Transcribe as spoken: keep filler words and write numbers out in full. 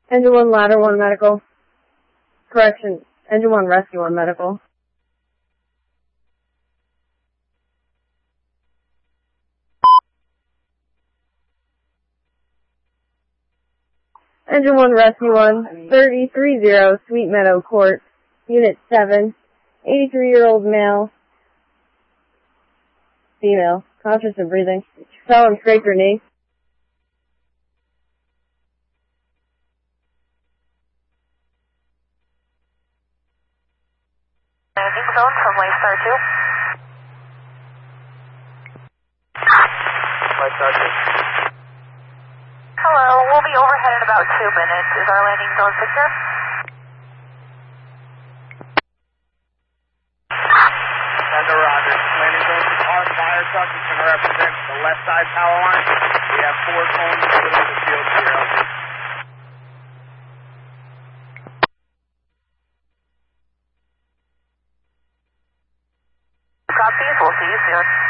Engine one, ladder one, medical. Correction, engine one, rescue one, medical. Engine one, rescue one, thirty-three zero, Sweet Meadow Court, Unit seven, eighty-three-year-old male, female, conscious and breathing, fell and scraped her knee. Landing zone from Waystar two. Waystar two. Hello, we'll be overhead in about two minutes. Is our landing zone secure? Thunder Roger. Landing zone is our fire truck is going to represent the left side power line. We have four cones in the middle of the field zero. Copies, we'll see you soon.